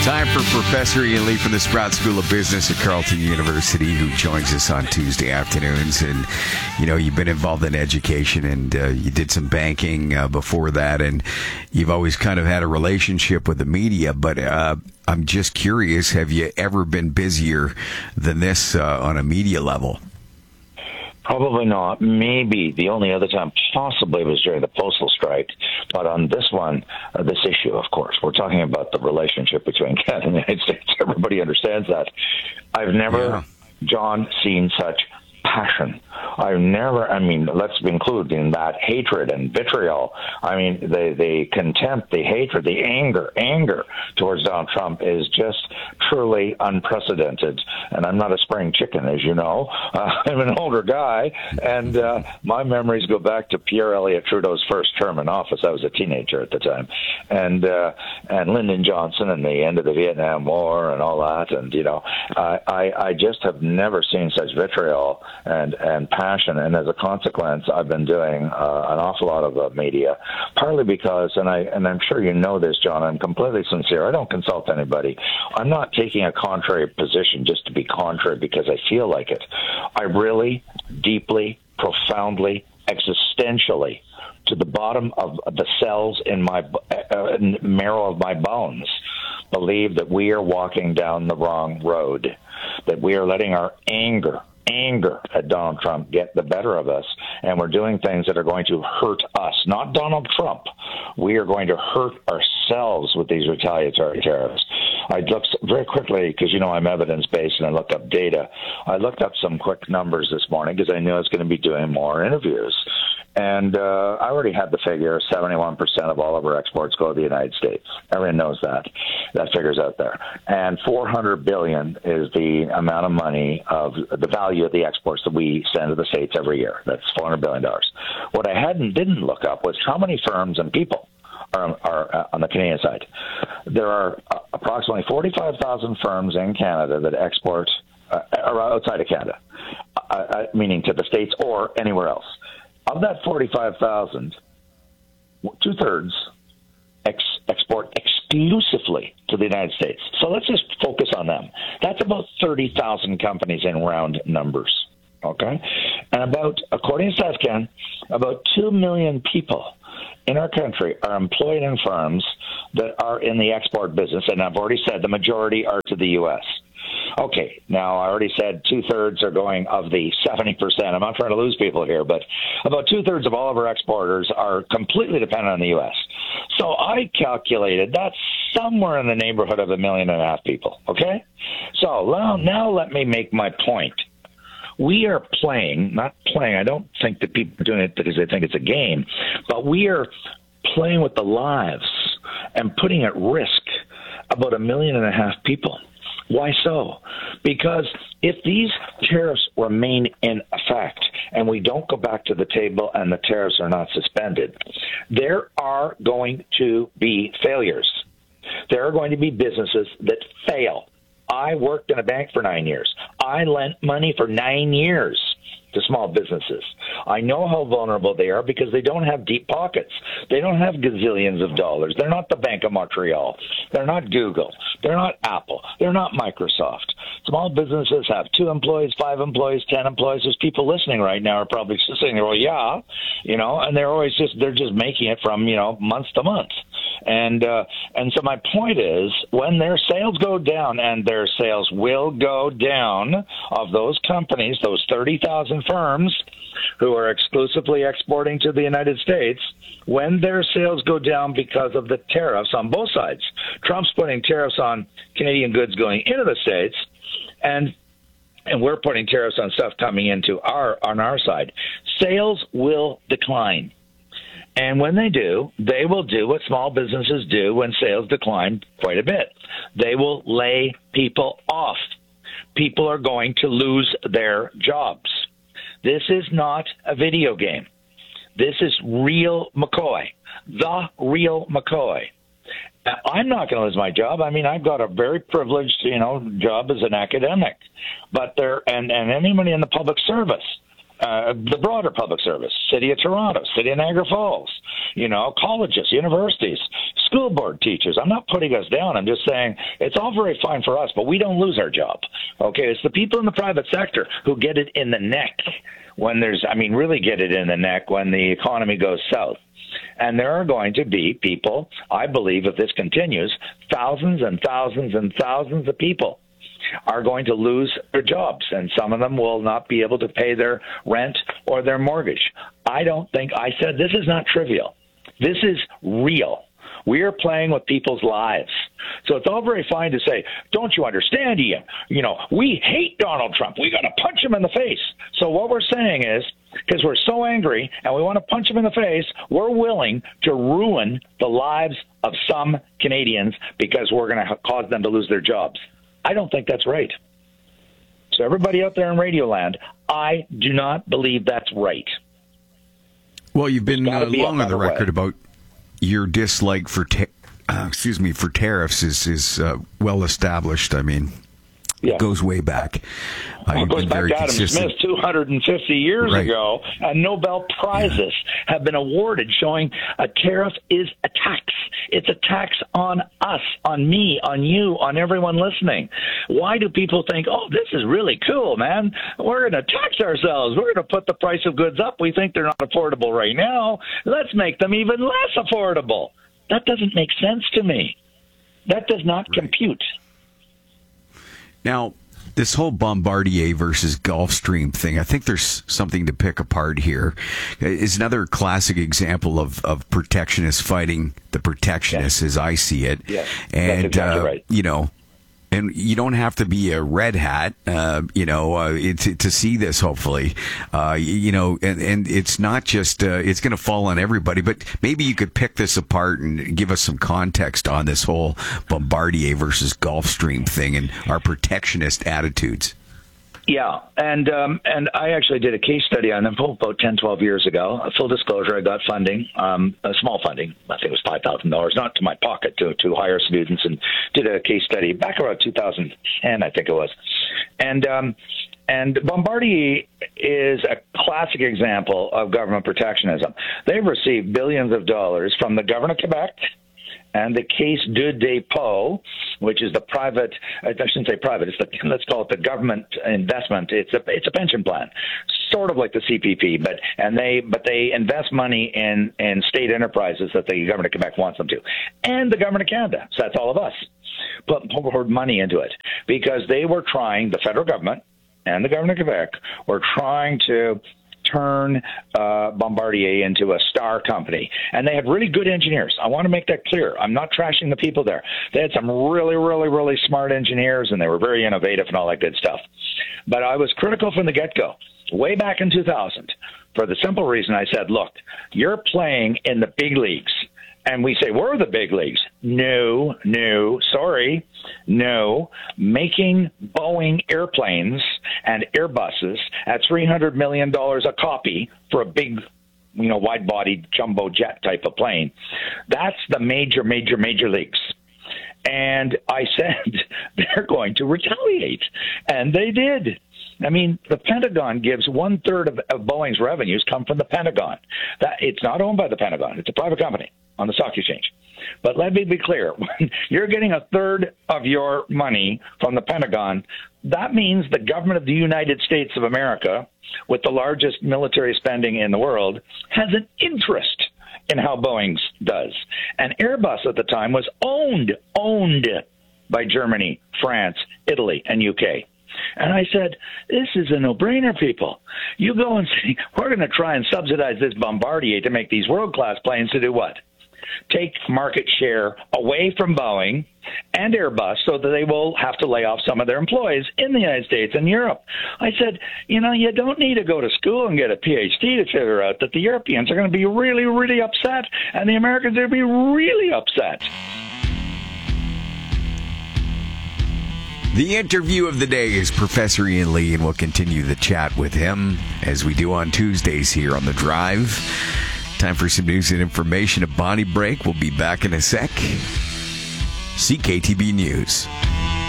Time for Professor Ian Lee from the Sprott School of Business at Carleton University, who joins us on Tuesday afternoons. And, you know, you've been involved in education, and you did some banking before that, and you've always kind of had a relationship with the media. But I'm just curious, have you ever been busier than this on a media level? Probably not. Maybe the only other time possibly was during the postal strike. But on this one, this issue, of course, we're talking about the relationship between Canada and the United States. Everybody understands that. I've never, John, seen such passion. I've never, let's include in that hatred and vitriol. The contempt, the hatred, the anger towards Donald Trump is just truly unprecedented. And I'm not a spring chicken, as you know. I'm an older guy, and my memories go back to Pierre Elliott Trudeau's first term in office. I was a teenager at the time. And Lyndon Johnson and the end of the Vietnam War and all that. And, you know, I just have never seen such vitriol and passion, and as a consequence, I've been doing an awful lot of media, partly because, and I'm sure you know this, John, I'm completely sincere. I don't consult anybody. I'm not taking a contrary position just to be contrary because I feel like it. I really, deeply, profoundly, existentially, to the bottom of the cells in my marrow of my bones, believe that we are walking down the wrong road, that we are letting our anger at Donald Trump get the better of us, and we're doing things that are going to hurt us, not Donald Trump. We are going to hurt ourselves with these retaliatory tariffs. I looked very quickly, because you know I'm evidence-based, and I looked up data. I looked up some quick numbers this morning because I knew I was going to be doing more interviews. And I already had the figure, 71% of all of our exports go to the United States. Everyone knows that. That figure's out there. And $400 billion is the amount of money of the value of the exports that we send to the States every year. That's $400 billion. What I didn't look up was how many firms and people are on the Canadian side. There are approximately 45,000 firms in Canada that export outside of Canada, meaning to the States or anywhere else. Of that 45,000, two-thirds export exclusively to the United States. So let's just focus on them. That's about 30,000 companies in round numbers, okay? And according to StatsCan, about 2 million people in our country are employed in firms that are in the export business, and I've already said the majority are to the U.S. Okay, now I already said two-thirds are going of the 70%. I'm not trying to lose people here, but about two-thirds of all of our exporters are completely dependent on the U.S. So I calculated that's somewhere in the neighborhood of 1.5 million people, okay? So now let me make my point. We are I don't think that people are doing it because they think it's a game, but we are playing with the lives and putting at risk about 1.5 million people. Why so? Because if these tariffs remain in effect and we don't go back to the table and the tariffs are not suspended, there are going to be failures. There are going to be businesses that fail. I worked in a bank for 9 years. I lent money for 9 years to small businesses. I know how vulnerable they are because they don't have deep pockets. They don't have gazillions of dollars. They're not the Bank of Montreal. They're not Google. They're not Apple. They're not Microsoft. Small businesses have 2 employees, 5 employees, 10 employees. There's people listening right now are probably sitting there, well, yeah, you know, and they're just making it from, you know, month to month. And so my point is, when their sales go down, and their sales will go down, of those companies, those 30,000 firms who are exclusively exporting to the United States, when their sales go down because of the tariffs on both sides, Trump's putting tariffs on Canadian goods going into the States, and we're putting tariffs on stuff coming into on our side, sales will decline. And when they do, they will do what small businesses do when sales decline quite a bit. They will lay people off. People are going to lose their jobs. This is not a video game. This is real McCoy, the real McCoy. I'm not going to lose my job. I mean, I've got a very privileged, job as an academic, but and anybody in the public service, the broader public service, City of Toronto, City of Niagara Falls, colleges, universities, school board teachers. I'm not putting us down. I'm just saying it's all very fine for us, but we don't lose our job. Okay, it's the people in the private sector who get it in the neck when really get it in the neck when the economy goes south. And there are going to be people, I believe, if this continues, thousands and thousands and thousands of people are going to lose their jobs, and some of them will not be able to pay their rent or their mortgage. I said this is not trivial. This is real. We are playing with people's lives. So it's all very fine to say, don't you understand, Ian? We hate Donald Trump. We got to punch him in the face. So what we're saying is, because we're so angry and we want to punch him in the face, we're willing to ruin the lives of some Canadians because we're going to cause them to lose their jobs. I don't think that's right. So everybody out there in Radioland, I do not believe that's right. Well, you've been long on the record about your dislike for tariffs is well established. I mean, it goes way back. It goes back to Adam Smith 250 years ago, and Nobel Prizes have been awarded showing a tariff is a tax. It's a tax on us, on me, on you, on everyone listening. Why do people think, oh, this is really cool, man? We're going to tax ourselves. We're going to put the price of goods up. We think they're not affordable right now. Let's make them even less affordable. That doesn't make sense to me. That does not compute. Now, this whole Bombardier versus Gulfstream thing, I think there's something to pick apart here. It's another classic example of protectionists fighting the protectionists, as I see it. Yes, and, that's exactly right. And you don't have to be a red hat, to see this, hopefully. And it's not just, it's going to fall on everybody, but maybe you could pick this apart and give us some context on this whole Bombardier versus Gulfstream thing and our protectionist attitudes. Yeah, and I actually did a case study on them about 10, 12 years ago. Full disclosure, I got funding, small funding. I think it was $5,000, not to my pocket, to hire students, and did a case study back around 2010, I think it was. And Bombardier is a classic example of government protectionism. They've received billions of dollars from the government of Quebec and the Caisse de dépôt, which is the private, I shouldn't say private, let's call it the government investment. It's a pension plan, sort of like the CPP, but they invest money in state enterprises that the government of Quebec wants them to. And the government of Canada, so that's all of us, poured money into it because they were trying, the federal government and the government of Quebec were trying to turn Bombardier into a star company. And they had really good engineers. I want to make that clear. I'm not trashing the people there. They had some really, really, really smart engineers, and they were very innovative and all that good stuff. But I was critical from the get-go, way back in 2000, for the simple reason I said, look, you're playing in the big leagues. And we say, we're the big leagues. No. Making Boeing airplanes and Airbuses at $300 million a copy for a big, wide-bodied jumbo jet type of plane. That's the major leagues. And I said, they're going to retaliate. And they did. I mean, the Pentagon gives 1/3 of Boeing's revenues come from the Pentagon. It's not owned by the Pentagon. It's a private company on the stock exchange. But let me be clear. When you're getting 1/3 of your money from the Pentagon, that means the government of the United States of America, with the largest military spending in the world, has an interest in how Boeing's does. And Airbus at the time was owned by Germany, France, Italy, and UK. And I said, this is a no-brainer, people. You go and say, we're going to try and subsidize this Bombardier to make these world-class planes to do what? Take market share away from Boeing and Airbus so that they will have to lay off some of their employees in the United States and Europe. I said, you don't need to go to school and get a PhD to figure out that the Europeans are going to be really, really upset, and the Americans are going to be really upset. The interview of the day is Professor Ian Lee, and we'll continue the chat with him as we do on Tuesdays here on The Drive. Time for some news and information. A Bonnie break. We'll be back in a sec. CKTB News.